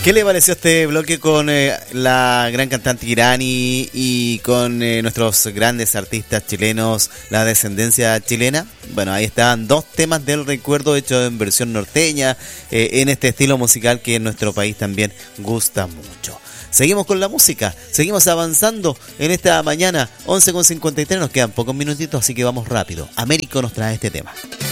¿Qué le pareció este bloque con la gran cantante Irani y con nuestros grandes artistas chilenos, la descendencia chilena? Bueno, ahí estaban dos temas del recuerdo hechos en versión norteña, en este estilo musical que en nuestro país también gusta mucho. Seguimos con la música, seguimos avanzando en esta mañana, 11:53, nos quedan pocos minutitos, así que vamos rápido. Américo nos trae este tema.